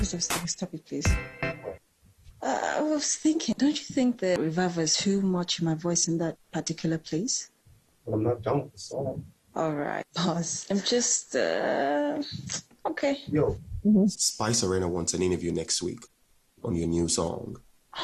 Stop it, please. I was thinking, don't you think the reverb was too much in my voice in that particular place? But I'm not done with the song. All right, boss. I'm just, okay. Yo, Spice Arena wants an interview next week on your new song.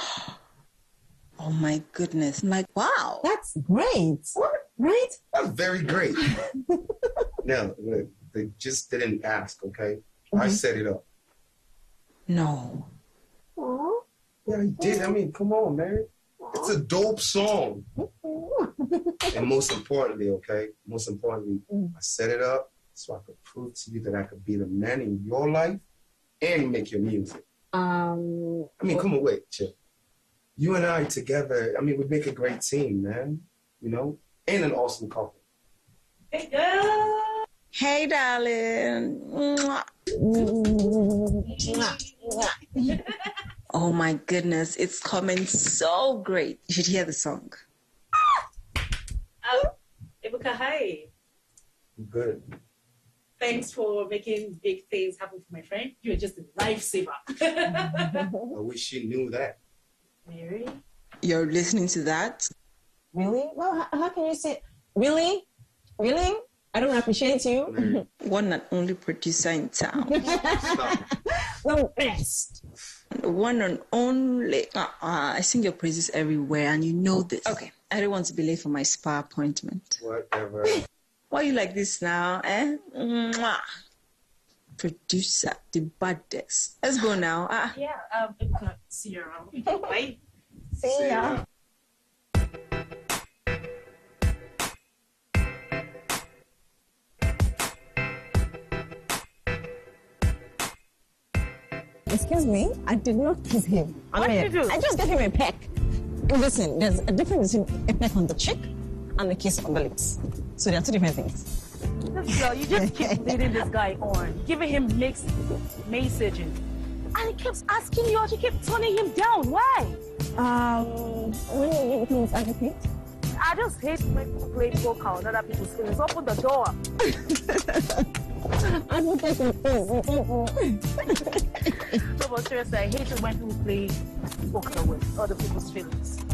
Oh my goodness. I'm like, wow. That's great. What? Right? That's very great. Now, look, they just didn't ask, okay? I set it up. No. Aww. Yeah, he did. I mean, come on, man. It's a dope song. And most importantly, okay? Most importantly, I set it up so I could prove to you that I could be the man in your life and make your music. I mean, come on, wait, Chip. You and I together, I mean, we'd make a great team, man. You know? And an awesome couple. Hey, girl. Hey, darling. Mwah. Oh my goodness, it's coming so great. You should hear the song. Ebuka, hi. Good. Thanks for making big things happen for my friend. You're just a lifesaver. I wish you knew that. Mary? You're listening to that? Really? No, how can you say, really? Really? I don't appreciate you. Mary. One and only producer in town. Stop. The best. One and only. I sing your praises everywhere, and you know this. Okay, I don't want to be late for my spa appointment. Whatever. Why are you like this now, eh? Mwah. Producer, the baddest. Let's go now. Yeah, Ebuka, see you around. Bye. See ya. Excuse me, I did not kiss him. What did you do? I just gave him a peck. Listen, there's a difference between a peck on the cheek and a kiss on the lips. So there are two different things. Girl, you just keep leading this guy on, giving him mixed messages. And he keeps asking you out, you keep turning him down. Why? When you become advocate? I just hate when people play vocal on other people's feelings. Open the door. Advocate, No, but seriously, I hate it when people play vocal with other people's feelings.